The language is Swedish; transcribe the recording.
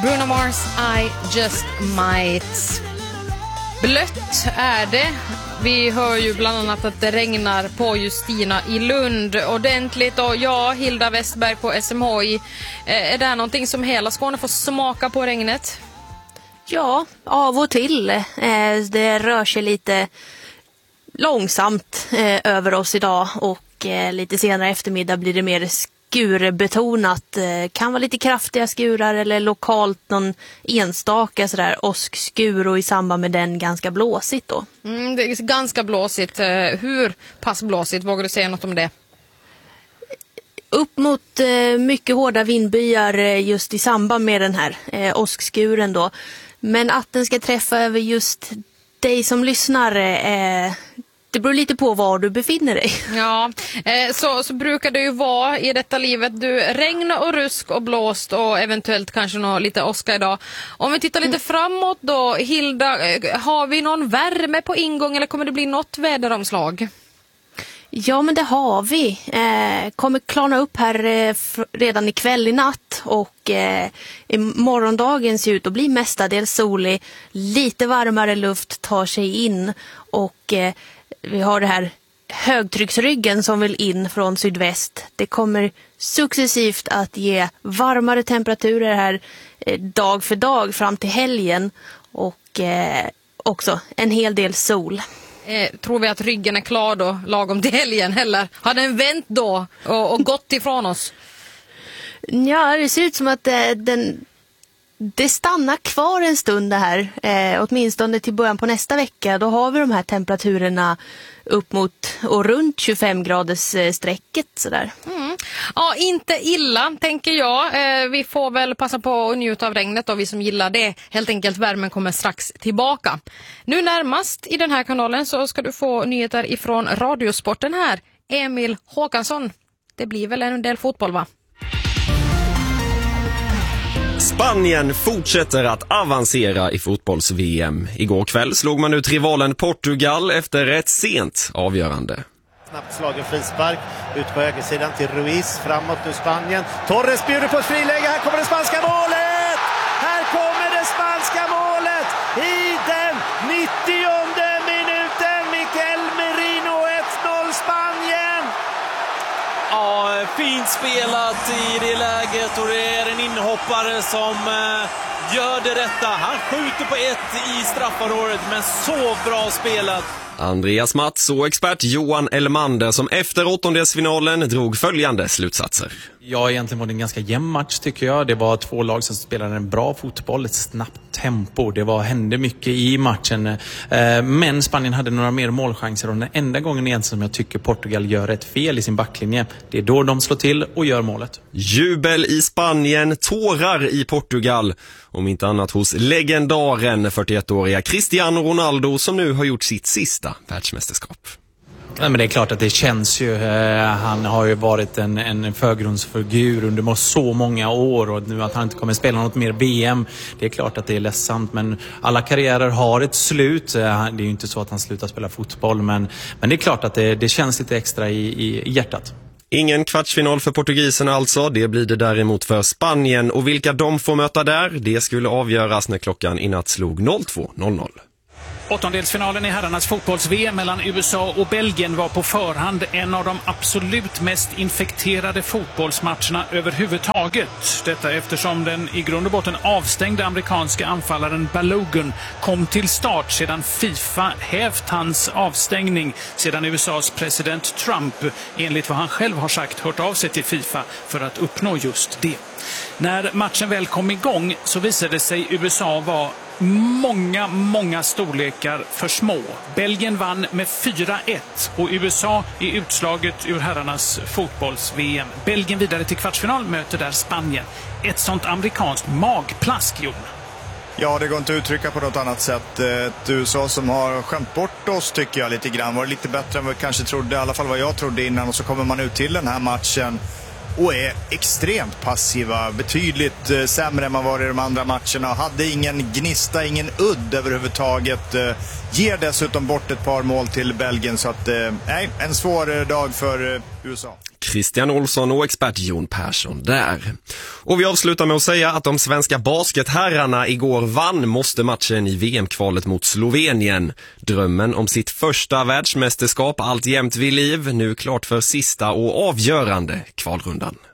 Bruno Mars, I just might. Blött är det. Vi hör ju bland annat att det regnar på Justina i Lund ordentligt. Och ja, Hilda Westberg på SMHI. Är det någonting som hela Skåne får smaka på regnet? Ja, av och till. Det rör sig lite långsamt över oss idag. Och lite senare eftermiddag blir det mer skurbetonat. Kan vara lite kraftiga skurar eller lokalt någon enstaka sådär åskskur, och i samband med den ganska blåsigt då. Det är ganska blåsigt. Hur pass blåsigt? Vågar du säga något om det? Upp mot mycket hårda vindbyar just i samband med den här åskskuren då. Men att den ska träffa över just dig som lyssnar, det beror lite på var du befinner dig. Ja, så brukar det ju vara i detta livet. Regn och rusk och blåst och eventuellt kanske lite åska idag. Om vi tittar lite framåt då, Hilda, har vi någon värme på ingång eller kommer det bli något väderomslag? Ja, men det har vi. Kommer klarna upp här redan ikväll i natt, och i morgondagen ser ut att bli mestadels solig. Lite varmare luft tar sig in, och vi har det här högtrycksryggen som vill in från sydväst. Det kommer successivt att ge varmare temperaturer här dag för dag fram till helgen, och också en hel del sol. Tror vi att ryggen är klar då lagom till helgen, eller har den vänt då och gått ifrån oss? Ja, det ser ut som att det stannar kvar en stund det här, åtminstone till början på nästa vecka. Då har vi de här temperaturerna upp mot och runt 25 graders strecket sådär. Ja, inte illa tänker jag. Vi får väl passa på att njuta av regnet och vi som gillar det. Helt enkelt, värmen kommer strax tillbaka. Nu närmast i den här kanalen så ska du få nyheter ifrån Radiosporten här. Emil Håkansson. Det blir väl en del fotboll, va? Spanien fortsätter att avancera i fotbolls-VM. Igår kväll slog man ut rivalen Portugal efter ett sent avgörande. Snabbt slagen frispark ut på högersidan till Ruiz, framåt nu Spanien. Torres bjuder på ett friläge, här kommer det spanska målet! Här kommer det spanska målet i den 90:e minuten. Miguel Merino, 1-0 Spanien! Ja, fint spelat i det läget, och det är en inhoppare som gör det rätta. Han skjuter på ett i straffområdet, men så bra spelat. Andreas Mats och expert Johan Elmander som efter åttondelsfinalen drog följande slutsatser. Ja, egentligen var det en ganska jämn match tycker jag. Det var två lag som spelade en bra fotboll, ett snabbt tempo. Hände mycket i matchen. Men Spanien hade några mer målchanser, och den enda gången egentligen som jag tycker Portugal gör ett fel i sin backlinje, det är då de slår till och gör målet. Jubel i Spanien, tårar i Portugal. Om inte annat hos legendaren 41-åriga Cristiano Ronaldo som nu har gjort sitt sista världsmästerskap. Ja, men det är klart att det känns ju. Han har ju varit en förgrundsfigur under så många år, och nu att han inte kommer spela något mer VM, det är klart att det är ledsamt, men alla karriärer har ett slut. Det är ju inte så att han slutar spela fotboll, men det är klart att det känns lite extra i hjärtat. Ingen kvartsfinal för portugiserna alltså, det blir det däremot för Spanien, och vilka de får möta där, det skulle avgöras när klockan i natt slog 02.00. Åttondelsfinalen i herrarnas fotbolls-VM mellan USA och Belgien var på förhand en av de absolut mest infekterade fotbollsmatcherna överhuvudtaget. Detta eftersom den i grund och botten avstängda amerikanska anfallaren Balogun kom till start sedan FIFA hävt hans avstängning sedan USAs president Trump, enligt vad han själv har sagt, hört av sig till FIFA för att uppnå just det. När matchen väl kom igång så visade sig USA vara många storlekar för små. Belgien vann med 4-1 och USA i utslaget ur herrarnas fotbolls-VM. Belgien vidare till kvartsfinal möter där Spanien. Ett sånt amerikanskt magplask, Jon. Ja, det går inte att uttrycka på något annat sätt. Ett USA som har skämt bort oss tycker jag lite grann. Var lite bättre än vad vi kanske trodde, i alla fall vad jag trodde innan. Och så kommer man ut till den här matchen och är extremt passiva, betydligt sämre än man var i de andra matcherna. Hade ingen gnista, ingen udd överhuvudtaget. Ger dessutom bort ett par mål till Belgien, så att nej, en svår dag för USA. Christian Olsson och expert Jon Persson där. Och vi avslutar med att säga att de svenska basketherrarna igår vann måste matchen i VM-kvalet mot Slovenien. Drömmen om sitt första världsmästerskap alltjämt vid liv, nu klart för sista och avgörande kvalrundan.